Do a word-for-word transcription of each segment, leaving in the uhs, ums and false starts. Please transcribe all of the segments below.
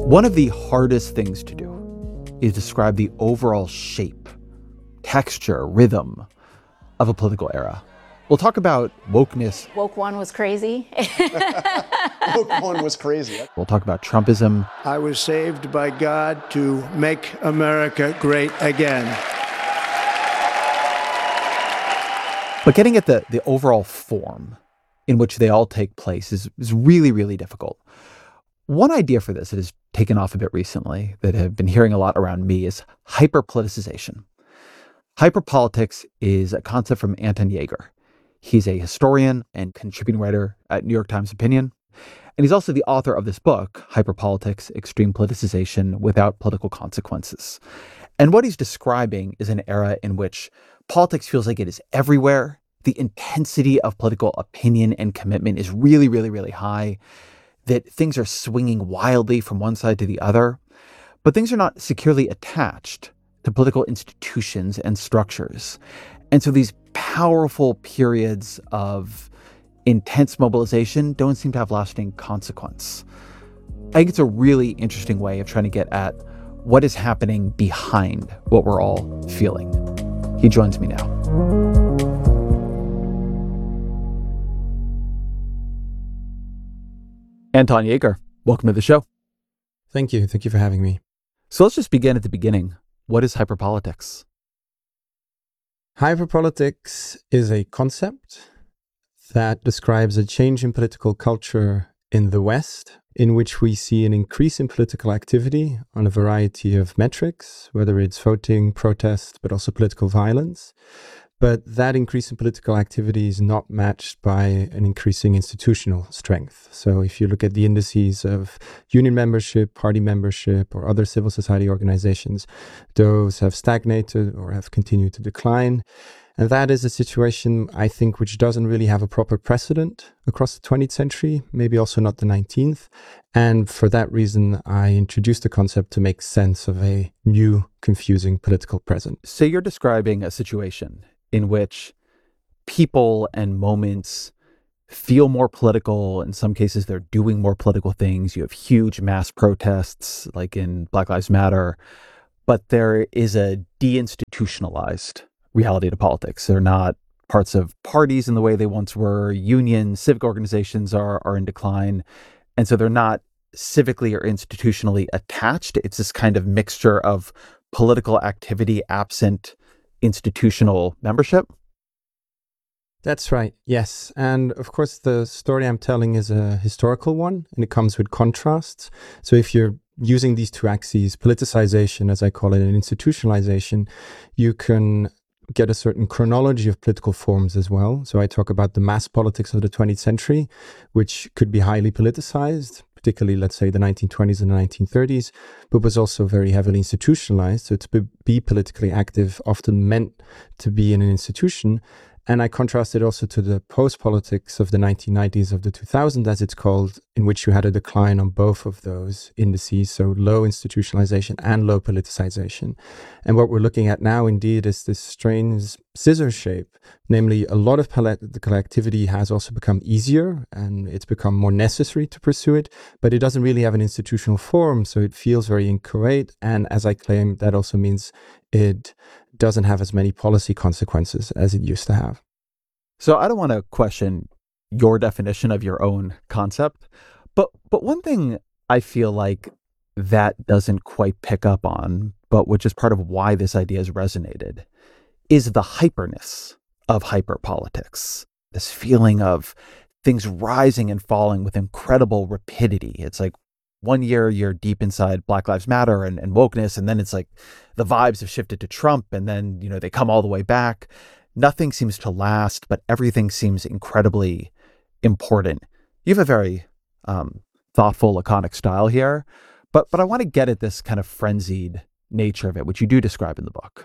One of the hardest things to do is describe the overall shape, texture, rhythm of a political era. We'll talk about wokeness. Woke one was crazy. Woke one was crazy. We'll talk about Trumpism. I was saved by God to make America great again. But getting at the, the overall form in which they all take place is, is really, really difficult. One idea for this that has taken off a bit recently, that I've been hearing a lot around me, is hyperpoliticization. Hyperpolitics is a concept from Anton Yeager. He's a historian and contributing writer at New York Times Opinion. And he's also the author of this book, Hyperpolitics, Extreme Politicization Without Political Consequences. And what he's describing is an era in which politics feels like it is everywhere. The intensity of political opinion and commitment is really, really, really high, that things are swinging wildly from one side to the other, but things are not securely attached to political institutions and structures. And so these powerful periods of intense mobilization don't seem to have lasting consequence. I think it's a really interesting way of trying to get at what is happening behind what we're all feeling. He joins me now. Anton Yeager, welcome to the show. Thank you. Thank you for having me. So let's just begin at the beginning. What is hyperpolitics? Hyperpolitics is a concept that describes a change in political culture in the West, in which we see an increase in political activity on a variety of metrics, whether it's voting, protest, but also political violence. But that increase in political activity is not matched by an increasing institutional strength. So if you look at the indices of union membership, party membership, or other civil society organizations, those have stagnated or have continued to decline. And that is a situation, I think, which doesn't really have a proper precedent across the twentieth century, maybe also not the nineteenth. And for that reason, I introduced the concept to make sense of a new, confusing political present. So you're describing a situation in which people and moments feel more political. In some cases, they're doing more political things. You have huge mass protests, like in Black Lives Matter, but there is a deinstitutionalized reality to politics. They're not parts of parties in the way they once were. Unions, civic organizations are, are in decline. And so they're not civically or institutionally attached. It's this kind of mixture of political activity absent institutional membership? That's right, yes. And of course, the story I'm telling is a historical one, and it comes with contrasts. So if you're using these two axes, politicization, as I call it, and institutionalization, you can get a certain chronology of political forms as well. So I talk about the mass politics of the twentieth century, which could be highly politicized, particularly, let's say, the nineteen twenties and the nineteen thirties, but was also very heavily institutionalized. So to be politically active often meant to be in an institution. And I contrasted also to the post-politics of the nineteen nineties, of the two thousands, as it's called, in which you had a decline on both of those indices, so low institutionalization and low politicization. And what we're looking at now, indeed, is this strange scissor shape, namely a lot of political activity has also become easier and it's become more necessary to pursue it, but it doesn't really have an institutional form, so it feels very inchoate. And as I claim, that also means it doesn't have as many policy consequences as it used to have. So I don't want to question your definition of your own concept, but but one thing I feel like that doesn't quite pick up on, but which is part of why this idea has resonated, is the hyperness of hyperpolitics. This feeling of things rising and falling with incredible rapidity. It's like one year you're deep inside Black Lives Matter and, and wokeness, and then it's like the vibes have shifted to Trump, and then, you know, they come all the way back. Nothing seems to last, but everything seems incredibly important. You have a very um, thoughtful, laconic style here, but but I want to get at this kind of frenzied nature of it, which you do describe in the book.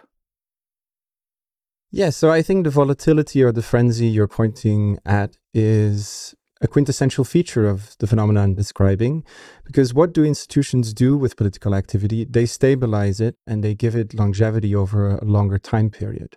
Yeah, so I think the volatility or the frenzy you're pointing at is a quintessential feature of the phenomenon I'm describing, because what do institutions do with political activity? They stabilize it and they give it longevity over a longer time period.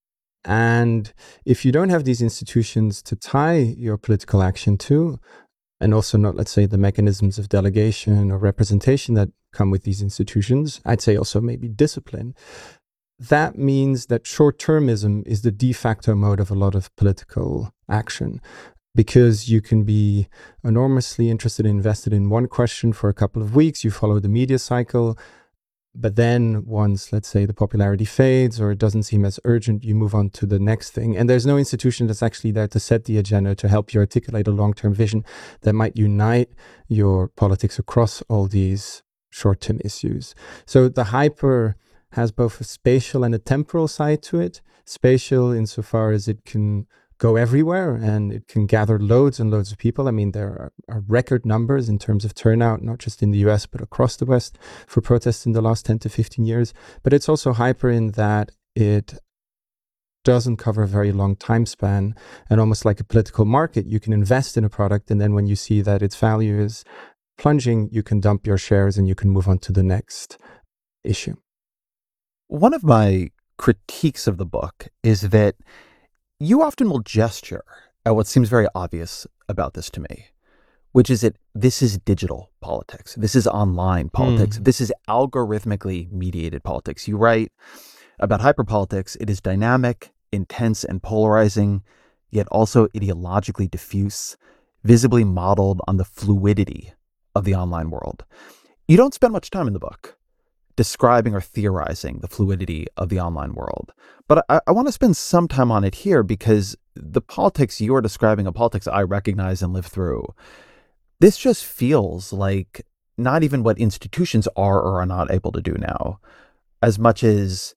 And if you don't have these institutions to tie your political action to, and also not, let's say, the mechanisms of delegation or representation that come with these institutions. I'd say also maybe discipline. That means that short-termism is the de facto mode of a lot of political action, because you can be enormously interested and invested in one question for a couple of weeks, you follow the media cycle, but then once, let's say, the popularity fades or it doesn't seem as urgent, you move on to the next thing. And there's no institution that's actually there to set the agenda, to help you articulate a long-term vision that might unite your politics across all these short-term issues. So the hyper has both a spatial and a temporal side to it. Spatial insofar as it can go everywhere and it can gather loads and loads of people. I mean, there are, are record numbers in terms of turnout, not just in the U S, but across the West for protests in the last ten to fifteen years. But it's also hyper in that it doesn't cover a very long time span, and almost like a political market, you can invest in a product, and then when you see that its value is plunging, you can dump your shares and you can move on to the next issue. One of my critiques of the book is that you often will gesture at what seems very obvious about this to me, which is that this is digital politics. This is online politics. Mm. This is algorithmically mediated politics. You write about hyperpolitics. It is dynamic, intense, and polarizing, yet also ideologically diffuse, visibly modeled on the fluidity of the online world. You don't spend much time in the book describing or theorizing the fluidity of the online world. But I, I want to spend some time on it here, because the politics you're describing, a politics I recognize and live through, this just feels like not even what institutions are or are not able to do now, as much as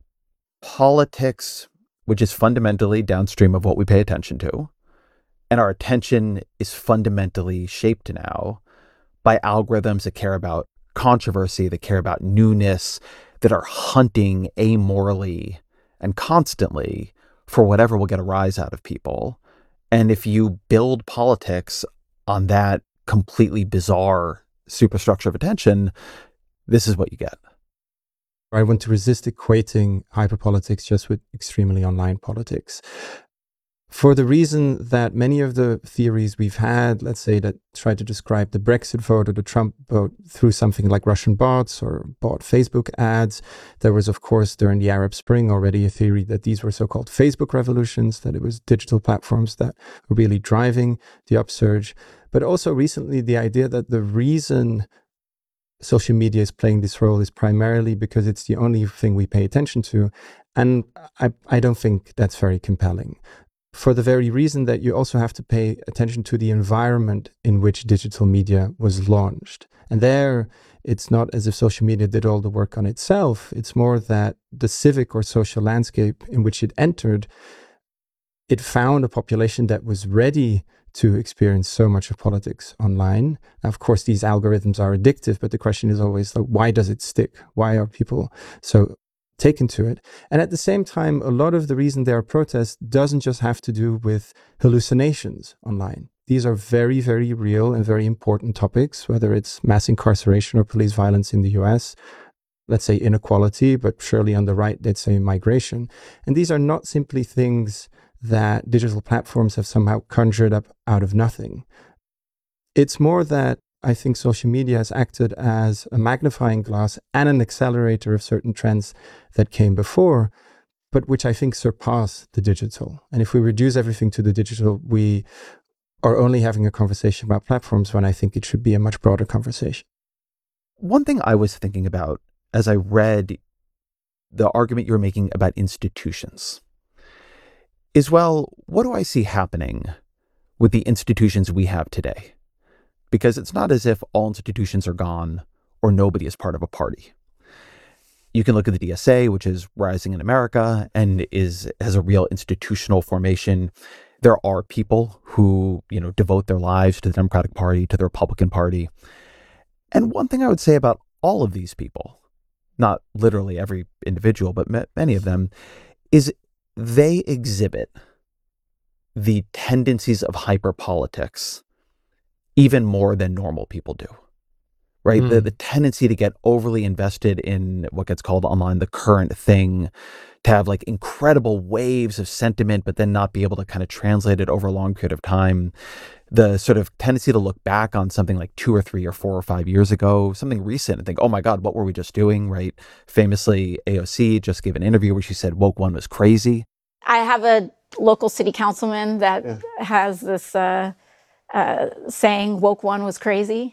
politics, which is fundamentally downstream of what we pay attention to. And our attention is fundamentally shaped now by algorithms that care about controversy, that care about newness, that are hunting amorally and constantly for whatever will get a rise out of people. And if you build politics on that completely bizarre superstructure of attention, this is what you get. I want to resist equating hyperpolitics just with extremely online politics, for the reason that many of the theories we've had, let's say, that try to describe the Brexit vote or the Trump vote through something like Russian bots or bot Facebook ads. There was, of course, during the Arab Spring already a theory that these were so-called Facebook revolutions, that it was digital platforms that were really driving the upsurge. But also recently, the idea that the reason social media is playing this role is primarily because it's the only thing we pay attention to. And I, I don't think that's very compelling, for the very reason that you also have to pay attention to the environment in which digital media was launched. And there, it's not as if social media did all the work on itself. It's more that the civic or social landscape in which it entered, it found a population that was ready to experience so much of politics online. Now, of course, these algorithms are addictive, but the question is always, like, why does it stick? Why are people so taken to it? And at the same time, a lot of the reason there are protests doesn't just have to do with hallucinations online. These are very, very real and very important topics, whether it's mass incarceration or police violence in the U S, let's say inequality, but surely on the right, let's say migration. And these are not simply things that digital platforms have somehow conjured up out of nothing. It's more that I think social media has acted as a magnifying glass and an accelerator of certain trends that came before, but which I think surpass the digital. And if we reduce everything to the digital, we are only having a conversation about platforms, when I think it should be a much broader conversation. One thing I was thinking about as I read the argument you were making about institutions is, well, what do I see happening with the institutions we have today? Because it's not as if all institutions are gone or nobody is part of a party. You can look at the D S A, which is rising in America and is has a real institutional formation. There are people who, you know, devote their lives to the Democratic Party, to the Republican Party. And one thing I would say about all of these people, not literally every individual, but many of them, is they exhibit the tendencies of hyperpolitics even more than normal people do, right? Mm. The, the tendency to get overly invested in what gets called online the current thing, to have like incredible waves of sentiment, but then not be able to kind of translate it over a long period of time. the sort of tendency to look back on something like two or three or four or five years ago, something recent, and think, oh my God, what were we just doing, right? Famously, A O C just gave an interview where she said woke one was crazy. I have a local city councilman that yeah. has this uh, uh, saying, woke one was crazy.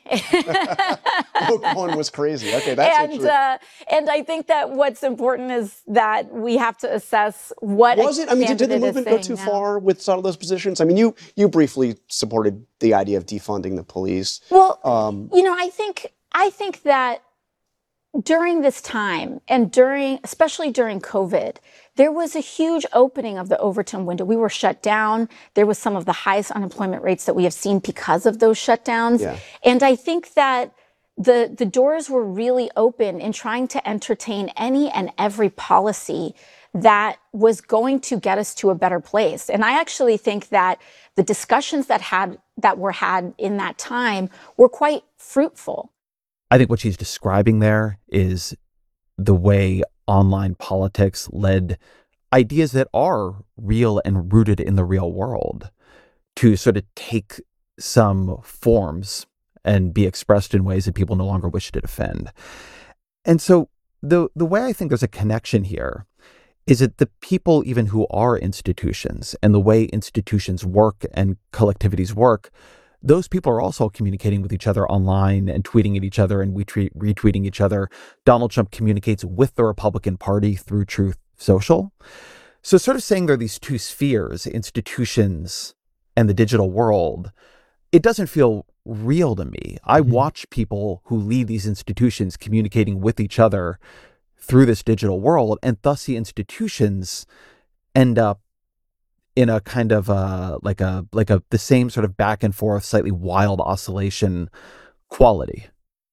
Woke one was crazy. Okay, that's and, actually... uh, and I think that what's important is that we have to assess what was it? I mean, did, did the movement go too now. far with some of those positions? I mean, you you briefly supported the idea of defunding the police. Well, um, you know, I think I think that during this time and during, especially during COVID, there was a huge opening of the Overton window. We were shut down. There was some of the highest unemployment rates that we have seen because of those shutdowns. Yeah. And I think that the, the doors were really open in trying to entertain any and every policy that was going to get us to a better place. And I actually think that the discussions that had that were had in that time were quite fruitful. I think what she's describing there is the way online politics led ideas that are real and rooted in the real world to sort of take some forms and be expressed in ways that people no longer wish to defend. And so the the way I think there's a connection here is that the people even who are institutions and the way institutions work and collectivities work, those people are also communicating with each other online and tweeting at each other and retweet, retweeting each other. Donald Trump communicates with the Republican Party through Truth Social. So sort of saying there are these two spheres, institutions and the digital world, it doesn't feel real to me. I mm-hmm. watch people who lead these institutions communicating with each other through this digital world, and thus the institutions end up in a kind of uh, like a like a the same sort of back and forth, slightly wild oscillation quality.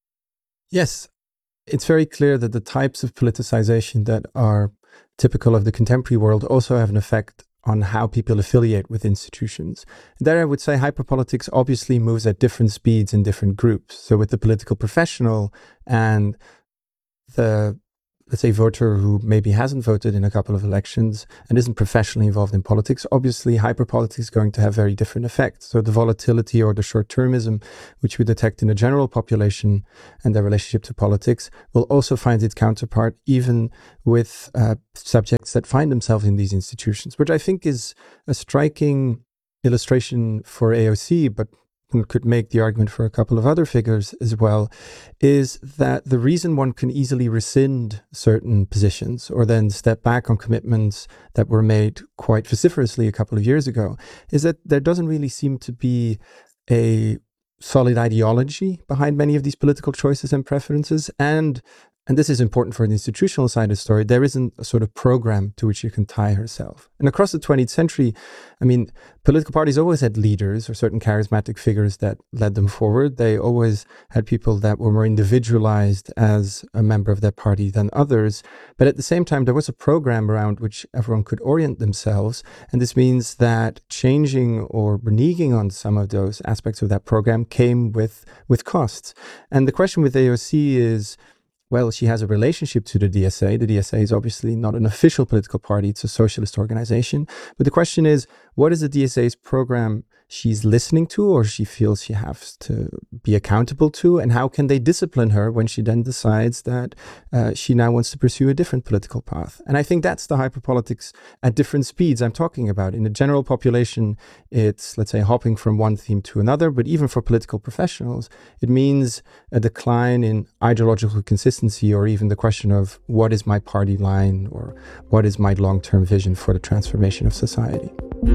Yes, it's very clear that the types of politicization that are typical of the contemporary world also have an effect on how people affiliate with institutions. And there I would say hyperpolitics obviously moves at different speeds in different groups. So with the political professional and the, let's say, voter who maybe hasn't voted in a couple of elections and isn't professionally involved in politics, obviously hyperpolitics is going to have very different effects. So the volatility or the short-termism, which we detect in the general population and their relationship to politics, will also find its counterpart even with uh, subjects that find themselves in these institutions, which I think is a striking illustration for A O C, but and could make the argument for a couple of other figures as well, is that the reason one can easily rescind certain positions or then step back on commitments that were made quite vociferously a couple of years ago is that there doesn't really seem to be a solid ideology behind many of these political choices and preferences. And And this is important for the institutional side of the story. There isn't a sort of program to which you can tie herself. And across the twentieth century, I mean, political parties always had leaders or certain charismatic figures that led them forward. They always had people that were more individualized as a member of their party than others. But at the same time, there was a program around which everyone could orient themselves. And this means that changing or reneging on some of those aspects of that program came with, with costs. And the question with A O C is, well, she has a relationship to the D S A. The D S A is obviously not an official political party. It's a socialist organization. But the question is, what is the D S A's program she's listening to or she feels she has to be accountable to? And how can they discipline her when she then decides that uh, she now wants to pursue a different political path? And I think that's the hyperpolitics at different speeds I'm talking about. In the general population, it's, let's say, hopping from one theme to another. But even for political professionals, it means a decline in ideological consistency or even the question of what is my party line or what is my long-term vision for the transformation of society.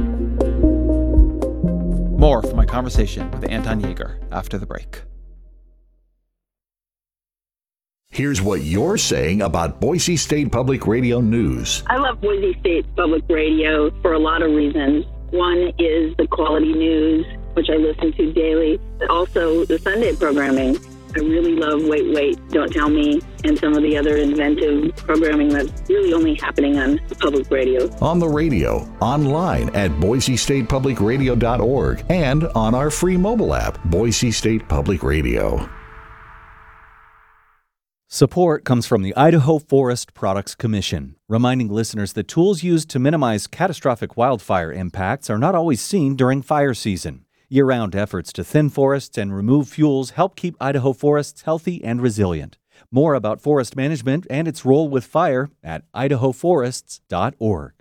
More from my conversation with Anton Jaeger after the break. Here's what you're saying about Boise State Public Radio News. I love Boise State Public Radio for a lot of reasons. One is the quality news, which I listen to daily, but also the Sunday programming. I really love Wait, Wait, Don't Tell Me, and some of the other inventive programming that's really only happening on public radio. On the radio, online at boise state public radio dot org, and on our free mobile app, Boise State Public Radio. Support comes from the Idaho Forest Products Commission, reminding listeners that tools used to minimize catastrophic wildfire impacts are not always seen during fire season. Year-round efforts to thin forests and remove fuels help keep Idaho forests healthy and resilient. More about forest management and its role with fire at idaho forests dot org.